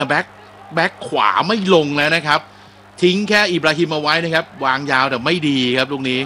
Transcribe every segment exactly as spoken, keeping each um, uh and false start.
แบ็คแบ็คขวาไม่ลงแล้วนะครับทิ้งแค่อิบราฮิมเอาไว้นะครับวางยาวแต่ไม่ดีครับลูกนี้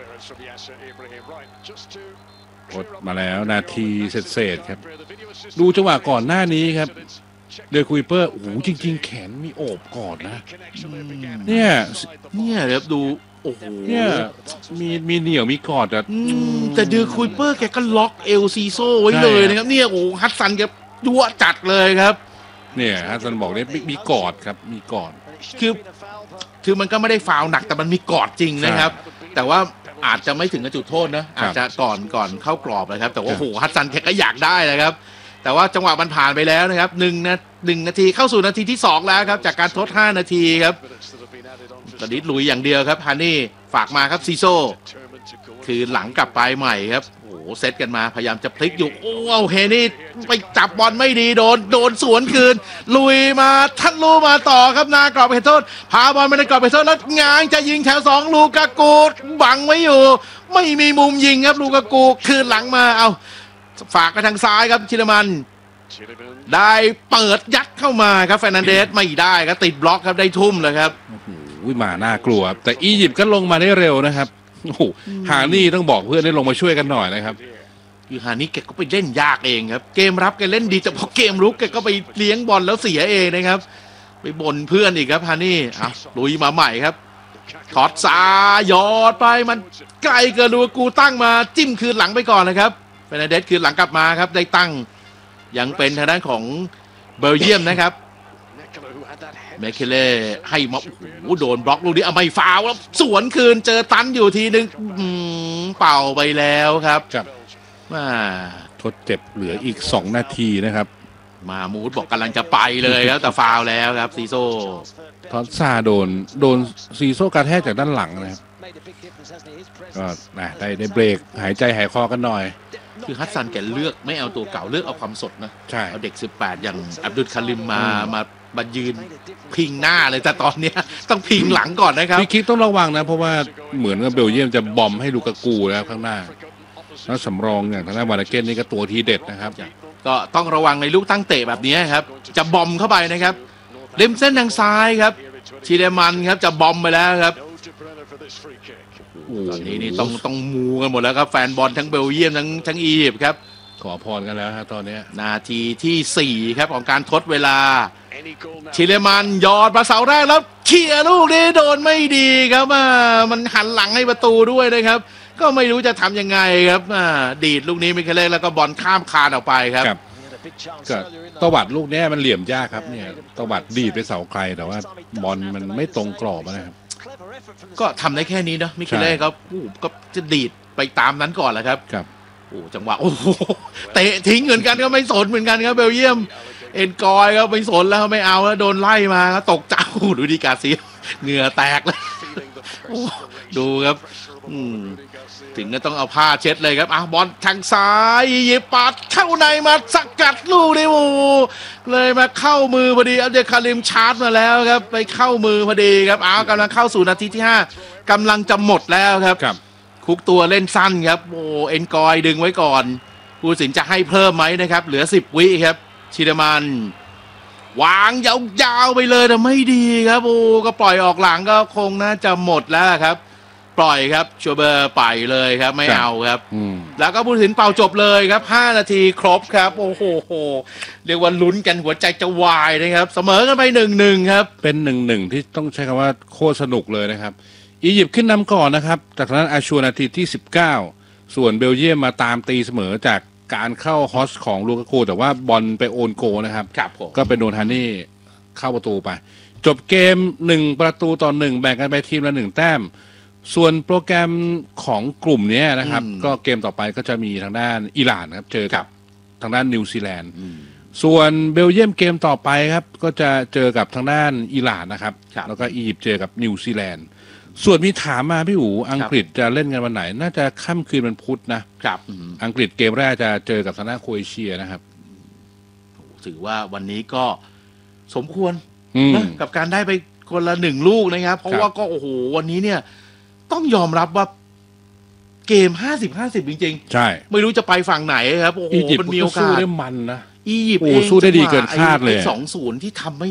กดมาแล้วนาทีเศษๆครับดูจังหวะก่อนหน้านี้ครับเดลคุยเปอร์โอ้โหจริงๆแขนมีโอบกอดนะเนี่ยเนี่ยครับดูโอ้โหเนี่ยมีมีเหนียวมีกอดอะแต่เดลคุยเปอร์แกก็ล็อกเอลซีโซไว้เลยนะครับเนี่ยโอ้ฮัตซันแกยั่วจัดเลยครับเนี่ยฮัตซันบอกเนี่ยมีกอดครับมีกอดคือคือมันก็ไม่ได้ฟาวหนักแต่มันมีกอดจริงนะครับแต่ว่าอาจจะไม่ถึงกับจุดโทษนะอาจจะก่อนก่อนเข้ากรอบนะครับแต่ว่าโอ้โหฮัตซันแกก็อยากได้นะครับแต่ว่าจังหวะมันผ่านไปแล้วนะครับหนึ่งนะหนึ่งนาทีเข้าสู่นาทีที่สองแล้วครับจากการทดห้านาทีครับตอนนี้ลุยอย่างเดียวครับฮานี่ฝากมาครับซีโซคือหลังกลับไปใหม่ครับโอ้โหเซตกันมาพยายามจะพลิกอยู่โอ้โหเฮนี่ไปจับบอลไม่ดีโดนโดนสวนคืนลุยมาทัดลูมาต่อครับนากรอบเขตโทษพาบอลไปในกรอบเขตโทษแล้วง้างจะยิงแถวสองลูกากูบังไว้อยู่ไม่มีมุมยิงครับลูกากูคืนหลังมาเอาฝากไปทางซ้ายครับชิลมันได้เปิดยัดเข้ามาครับเฟร์นันเดสไม่ได้ครับติดบล็อกครับได้ทุ่มเลยครับโอ้โหมาน่ากลัวแต่อียิปต์ก็ลงมาได้เร็วนะครับโอ้โหฮานี่ต้องบอกเพื่อนได้ลงมาช่วยกันหน่อยนะครับคือฮานี่แกก็ไปเล่นยากเองครับเกมรับแกเล่นดีแต่พอเกมรุกแกก็ไปเลี้ยงบอลแล้วเสียเองนะครับไปบ่นเพื่อนอีกครับฮานี่อ่ะลุยมาใหม่ครับถอดซ้ายยอดไปมันไกลเกินลูกูตั้งมาจิ้มคืนหลังไปก่อนนะครับเฟร์นันเดสคืนหลังกลับมาครับได้ตั้งยังเป็นทางด้านของเบลเยียมนะครับเมเคเล่ให้มาโอ้โหโดนบล็อกลูกนี้เอาไม่ฟาวแล้วสวนคืนเจอตันอยู่ทีนึงเป่าไปแล้วครับครับมาทดเจ็บเหลืออีกสองนาทีนะครับมามูดบอกกำลังจะไปเลยครับแต่ฟาวแล้วครับซีโซ่ทอสซาโดนโดนซีโซ่กระแทกจากด้านหลังนะครับก็ได้ได้เบรกหายใจหายคอกันหน่อยคือฮัตซันแกเลือกไม่เอาตัวเก่าเลือกเอาความสดนะใช่เอาเด็กสิบแปดอย่างอับดุลคาริมมามามายืนพิงหน้าเลยแต่ตอนนี้ต้องพิงหลังก่อนนะครับพี่คิดต้องระวังนะเพราะว่าเหมือนกับเบลเยียมจะบอมให้ลูกากูแล้วข้างหน้าแล้วสำรองอย่างทางด้านวานาเกนนี่ก็ตัวทีเด็ดนะครับก็ต้องระวังในลูกตั้งเตะแบบนี้ครับจะบอมเข้าไปนะครับริมเส้นทางซ้ายครับชิเลมันครับจะบอมไปแล้วครับตอนนี้นี่ต้องต้องมูกันหมดแล้วครับแฟนบอลทั้งเบลเยียมทั้งทั้งอียิปต์ครับขอพรกันแล้วฮะตอนนี้นาทีที่สี่ครับของการทดเวลาชิเลมันยอดมาเสาแรกแล้วเขี่ยลูกนี้โดนไม่ดีครับมันหันหลังให้ประตูด้วยนะครับก็ไม่รู้จะทำยังไงครับดีดลูกนี้ไม่เคยเล่นแล้วก็บอลข้ามคานออกไปครับก็ตวัดลูกนี้มันเหลี่ยมยากครับเนี่ยตวัดดีดไปเสาไกลแต่ว่าบอลมันไม่ตรงกรอบนะครับก็ทำได้แค่นี้เนาะมิเคเล่ก็ก็จะดีดไปตามนั้นก่อนแหละครับครับโอ้จังหวะโอ้โหเตะทิ้งเหมือนกันก็ไม่สนเหมือนกันครับเบลเยียมเอ็นกอยก็ไม่สนแล้วไม่เอาแล้วโดนไล่มาก็ตกเจ้าดูดีกาเซียเหงื่อแตกเลยดูครับถึงก็ต้องเอาผ้าเช็ดเลยครับอ่ะบอลทางซ้ายยิบปัดเข้าในมาสกัดลูกนี่โอ้เลยมาเข้ามือพอดีอับดุลคาริมชาร์จมาแล้วครับไปเข้ามือพอดีครับอ้าวกำลังเข้าสู่นาทีที่ห้ากำลังจะหมดแล้วครับคุกตัวเล่นสั้นครับโอ้เอ็นกอยดึงไว้ก่อนผู้ตัดสินจะให้เพิ่มไหมนะครับเหลือสิบวิครับชิเดมันวางยาวๆไปเลยแต่ไม่ดีครับโอ้ก็ปล่อยออกหลังก็คงน่าจะหมดแล้วครับปล่อยครับชัวเบอร์ไปเลยครับไม่เอาครับแล้วก็ผู้ตัดสินเป่าจบเลยครับห้านาทีครบครับโอ้โหเรียกว่าลุ้นกันหัวใจจะวายนะครับเสมอกันไปหนึ่งหนึ่งครับเป็นหนึ่งหนึ่งที่ต้องใช้คำว่าโคตรสนุกเลยนะครับอียิปต์ขึ้นนำก่อนนะครับจากนั้นอาชัวนาทีที่สิบเก้าส่วนเบลเยียมมาตามตีเสมอจากการเข้าฮอสของลูกากูแต่ว่าบอลไปโอนโกนะครับก็เป็นโดนฮานี่เข้าประตูไปจบเกมหนึ่งประตูต่อหนึ่งแบ่งกันไปทีมละหนึ่งแต้มส่วนโปรแกรมของกลุ่มนี้นะครับก็เกมต่อไปก็จะมีทางด้านอิหร่านครับเจอกับทางด้านนิวซีแลนด์ส่วนเบลเยียมเกมต่อไปครับก็จะเจอกับทางด้านอิหร่านนะครับแล้วก็อียิปต์เจอกับนิวซีแลนด์ส่วนมีถามมาพี่อู๋อังกฤษจะเล่นกันวันไหนน่าจะค่ำคืนวันพุธนะครับอังกฤษเกมแรกจะเจอกับทางด้านโครเอเชียนะครับถือว่าวันนี้ก็สมควรนะกับการได้ไปคนละหนึ่งลูกนะครับเพราะว่าก็โอ้โหวันนี้เนี่ยต้องยอมรับว่าเกมห้าสิบห้าสิบจริงๆใช่ไม่รู้จะไปฝั่งไหนครับโอ้โหมันมีโอกาสสู้ได้มันนะอียิปต์เองสู้ได้ดีเกินคาดเลยสองศูนย์ที่ทำไม่